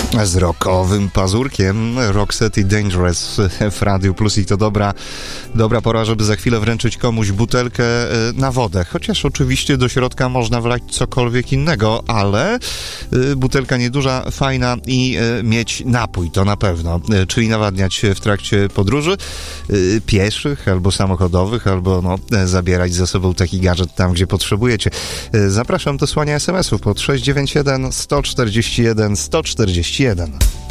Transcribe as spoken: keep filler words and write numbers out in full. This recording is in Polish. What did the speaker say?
Z rockowym pazurkiem Roxette i Dangerous w Radiu Plus i to dobra, dobra pora, żeby za chwilę wręczyć komuś butelkę na wodę. Chociaż oczywiście do środka można wlać cokolwiek innego, ale butelka nieduża, fajna i mieć napój, to na pewno. Czyli nawadniać w trakcie podróży pieszych albo samochodowych, albo no, zabierać ze sobą taki gadżet tam, gdzie potrzebujecie. Zapraszam do słania es em esów pod sześć dziewięć jeden sto czterdzieści jeden sto czterdzieści jeden.